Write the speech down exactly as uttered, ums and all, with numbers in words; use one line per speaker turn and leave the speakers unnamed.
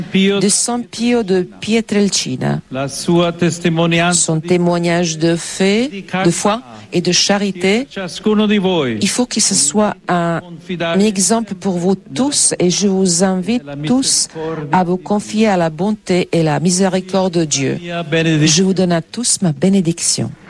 de San Pio de Pietrelcina. Son témoignage de fait, de foi et de charité, il faut que ce soit un, un exemple pour vous tous et je vous invite tous à vous confier à la bonté et la miséricorde de Dieu. Je vous donne à tous ma bénédiction.